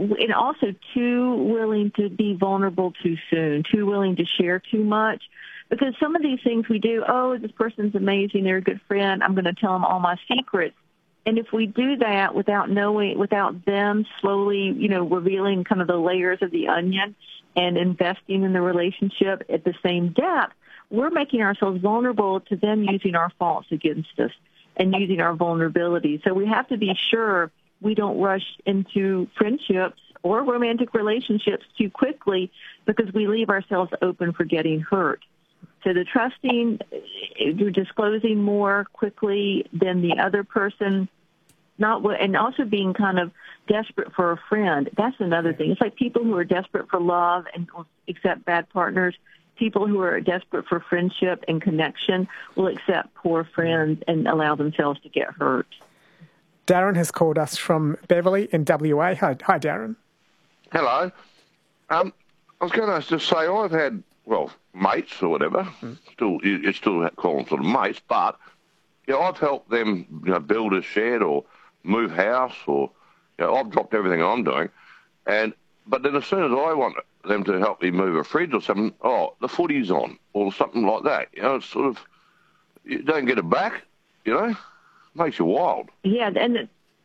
and also too willing to be vulnerable too soon, too willing to share too much. Because some of these things we do, oh, this person's amazing, they're a good friend, I'm going to tell them all my secrets. And if we do that without them slowly, revealing kind of the layers of the onion and investing in the relationship at the same depth, we're making ourselves vulnerable to them using our faults against us and using our vulnerability. So we have to be sure we don't rush into friendships or romantic relationships too quickly because we leave ourselves open for getting hurt. So the trusting, you're disclosing more quickly than the other person, and also being kind of desperate for a friend. That's another thing. It's like people who are desperate for love and accept bad partners. People who are desperate for friendship and connection will accept poor friends and allow themselves to get hurt. Darren has called us from Beverly in WA. Hi, Darren. Hello. I was going to just say I've had, mates or whatever. You still call them sort of mates, but I've helped them build a shed or move house, or I've dropped everything I'm doing, but then as soon as I want them to help me move a fridge or something, the footy's on or something like that. It's sort of, you don't get it back. Makes you wild. Yeah, and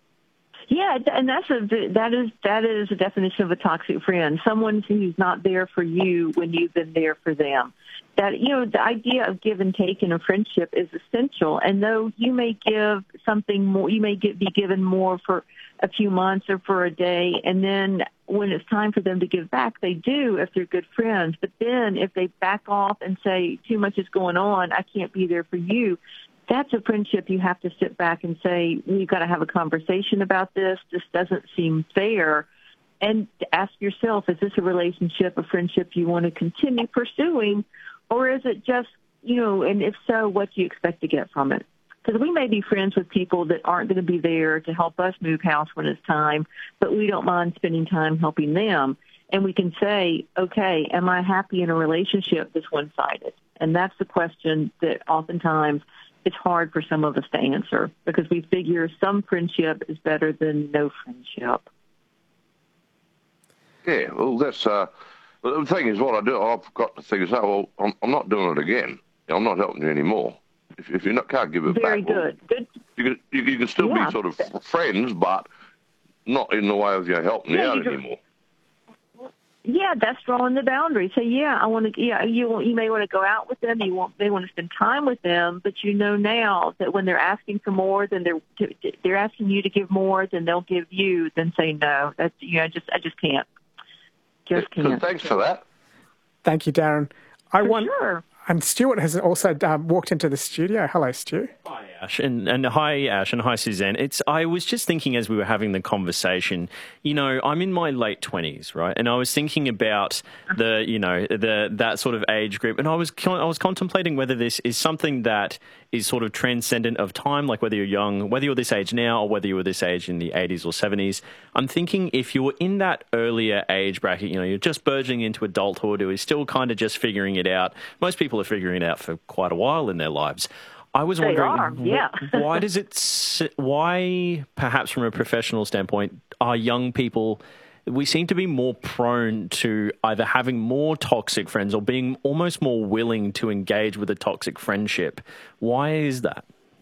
that is a definition of a toxic friend. Someone who's not there for you when you've been there for them. That the idea of give and take in a friendship is essential. And though you may give something more, you may be given more for a few months or for a day, and then when it's time for them to give back, they do if they're good friends. But then if they back off and say too much is going on, I can't be there for you. That's a friendship you have to sit back and say, we've got to have a conversation about this. This doesn't seem fair. And ask yourself, is this a relationship, a friendship you want to continue pursuing? Or is it just, and if so, what do you expect to get from it? Because we may be friends with people that aren't going to be there to help us move house when it's time, but we don't mind spending time helping them. And we can say, okay, am I happy in a relationship that's one-sided? And that's the question that oftentimes it's hard for some of us to answer because we figure some friendship is better than no friendship. Yeah, well, that's the thing is what I do. I've got to figure out. Well, I'm not doing it again. I'm not helping you anymore. If you can't give it Very back, good. Good. You can still be sort of friends, but not in the way of helping you out anymore. Yeah, that's drawing the boundary. So I want to. Yeah, you may want to go out with them. They want to spend time with them, but now that when they're asking for more, then they're asking you to give more than they'll give you. Then say no. That's I just can't. Just can't. Thanks for that. Thank you, Darren. Sure. And Stuart has also walked into the studio. Hello, Stu. Hi, Ash. And hi, Ash, and hi, Suzanne. I was just thinking as we were having the conversation, I'm in my late 20s, right? And I was thinking about that sort of age group, and I was contemplating whether this is something that is sort of transcendent of time, like whether you're young, whether you're this age now or whether you were this age in the 80s or 70s. I'm thinking if you were in that earlier age bracket, you're just burgeoning into adulthood, or is still kind of just figuring it out. Most people are figuring it out for quite a while in their lives. I was wondering, why, perhaps from a professional standpoint, are young people, we seem to be more prone to either having more toxic friends or being almost more willing to engage with a toxic friendship. Why is that?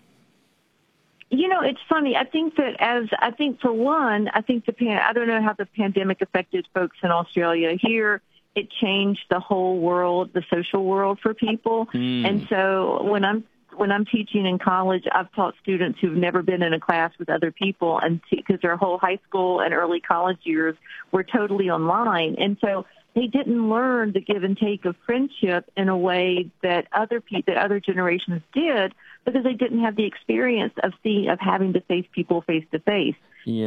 It's funny. I think for one, I don't know how the pandemic affected folks in Australia. Here, it changed the whole world, the social world for people. And so when I'm teaching in college, I've taught students who've never been in a class with other people, and because their whole high school and early college years were totally online. And so they didn't learn the give and take of friendship in a way that other generations did, because they didn't have the experience of having to face people face to face. And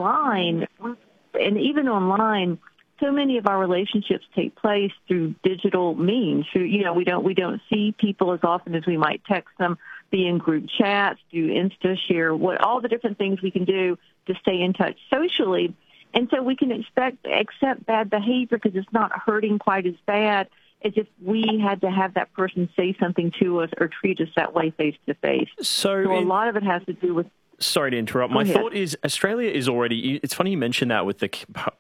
even online, so many of our relationships take place through digital means. We don't see people as often as we might text them, be in group chats, do Insta, share all the different things we can do to stay in touch socially. And so we can accept bad behavior because it's not hurting quite as bad as if we had to have that person say something to us or treat us that way face to face. So a lot of it has to do with... Sorry to interrupt. My thought is Australia is already... It's funny you mentioned that with the